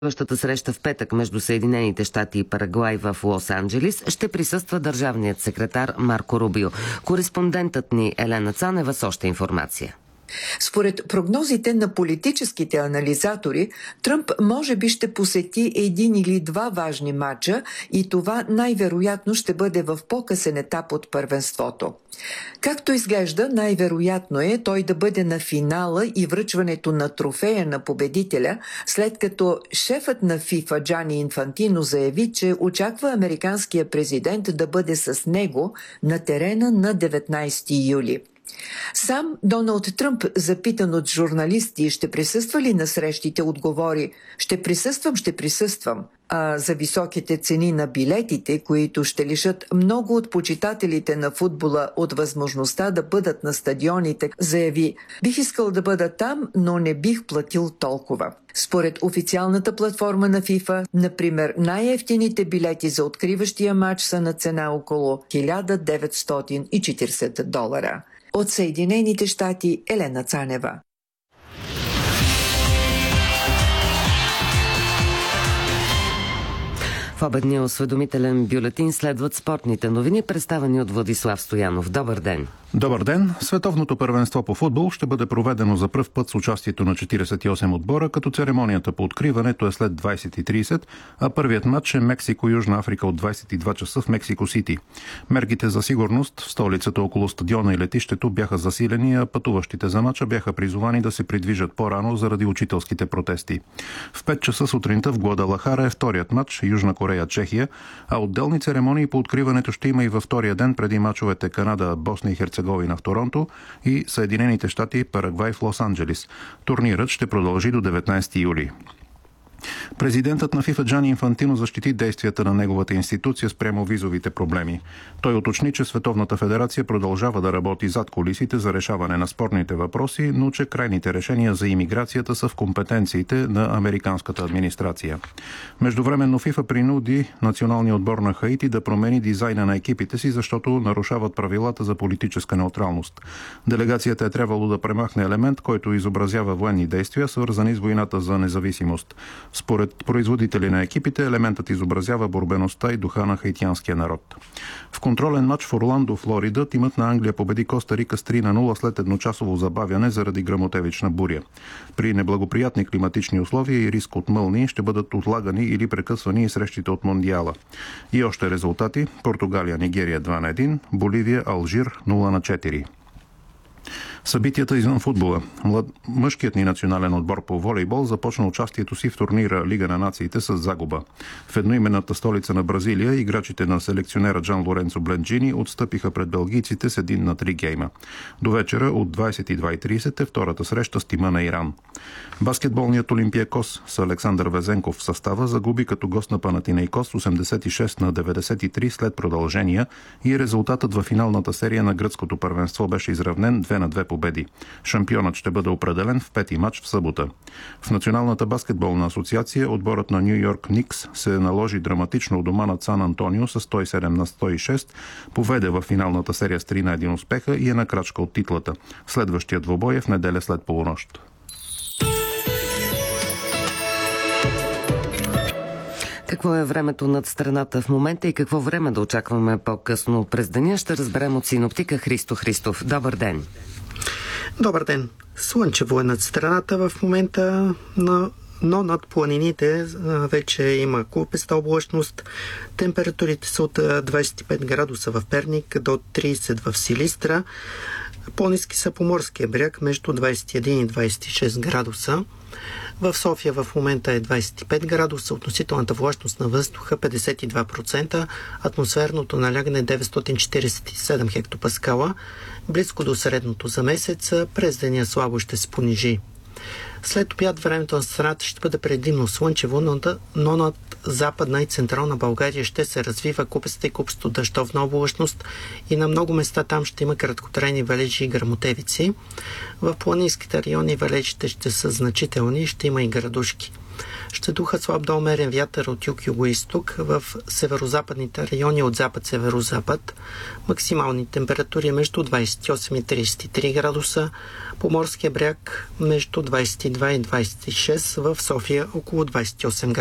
Следващата среща в петък между Съединените щати и Парагвай в Лос-Анджелис ще присъства държавният секретар Марко Рубио. Кореспондентът ни Елена Цанева с още информация. Според прогнозите на политическите анализатори, Тръмп може би ще посети един или два важни матча и това най-вероятно ще бъде в по-късен етап от първенството. Както изглежда, най-вероятно е той да бъде на финала и връчването на трофея на победителя, след като шефът на ФИФА Джани Инфантино заяви, че очаква американския президент да бъде с него на терена на 19 юли. Сам Доналд Тръмп, запитан от журналисти, ще присъства ли на срещите, отговори: ще присъствам. А за високите цени на билетите, които ще лишат много от почитателите на футбола от възможността да бъдат на стадионите, заяви: бих искал да бъда там, но не бих платил толкова. Според официалната платформа на ФИФА, например, най-евтините билети за откриващия матч са на цена около $1940. От Съединените щати, Елена Цанева. В обедния осведомителен бюлетин следват спортните новини, представени от Владислав Стоянов. Добър ден! Добър ден! Световното първенство по футбол ще бъде проведено за пръв път с участието на 48 отбора, като церемонията по откриването е след 20:30, а първият матч е Мексико-Южна Африка от 22 часа в Мексико Сити. Мерките за сигурност в столицата около стадиона и летището бяха засилени, а пътуващите за мача бяха призовани да се придвижат по-рано заради учителските протести. В 5 часа сутринта в Гуадалахара е вторият матч Южна Корея-Чехия, а отделни церемонии по откриването ще има и във втория ден преди мачовете Канада-Босна и Херцеговина в Торонто и Съединените щати Парагвай в Лос-Анджелис. Турнирът ще продължи до 19 юли. Президентът на ФИФА Джани Инфантино защити действията на неговата институция спрямо визовите проблеми. Той уточни, че Световната федерация продължава да работи зад кулисите за решаване на спорните въпроси, но че крайните решения за имиграцията са в компетенциите на американската администрация. Междувременно ФИФА принуди националния отбор на Хаити да промени дизайна на екипите си, защото нарушават правилата за политическа неутралност. Делегацията е трябвало да премахне елемент, който изобразява военни действия, свързани с войната за независимост. Според производители на екипите, елементът изобразява борбеността и духа на хаитянския народ. В контролен матч в Орландо, Флорида, тимът на Англия победи Коста Рика с 3-0 след едночасово забавяне заради гръмотевична буря. При неблагоприятни климатични условия и риск от мълни ще бъдат отлагани или прекъсвани и срещите от Мондиала. И още резултати: Португалия, Нигерия 2-1, Боливия, Алжир 0-4. Събитията извън футбола. Мъжкият ни национален отбор по волейбол започна участието си в турнира Лига на нациите с загуба. В едноименната столица на Бразилия играчите на селекционера Джан Лоренцо Бленджини отстъпиха пред белгийците с 1-3 гейма. До вечера от 22:30 е втората среща с тима на Иран. Баскетболният Олимпиакос с Александър Везенков в състава загуби като гост на Панатинейкос 86-93 след продължения и резултатът във финалната серия на гръцкото първенство беше изравнен 2-2 победи. Шампионът ще бъде определен в пети матч в събота. В Националната баскетболна асоциация отборът на Ню Йорк Никс се наложи драматично у дома над Сан Антонио с 107-106, поведе в финалната серия с 3-1 успеха и е на крачка от титлата. Следващият двубой е в неделя след полунощ. Какво е времето над страната в момента и какво време да очакваме по-късно през деня, ще разберем от синоптика Христо Христов. Добър ден! Добър ден! Слънчево е над страната в момента, но над планините вече има купеста облачност. Температурите са от 25 градуса в Перник до 30 в Силистра. По-ниски са по морския бряг между 21 и 26 градуса. В София в момента е 25 градуса, относителната влажност на въздуха 52%, атмосферното налягане 947 хектопаскала, близко до средното за месеца, през деня слабо ще се понижи. След обяд времето на страната ще бъде предимно слънчево, но над западна и централна България ще се развива купеста и купесто дъждовна облачност и на много места там ще има краткотрайни валежи и гръмотевици. В планинските райони валежите ще са значителни и ще има и градушки. Ще духа слаб до умерен вятър от юг-юго-исток в северо-западните райони от запад-северо-запад. Максимални температури между 28 и 33 градуса. По морския бряг между 22 и 26, в София около 28 градуса.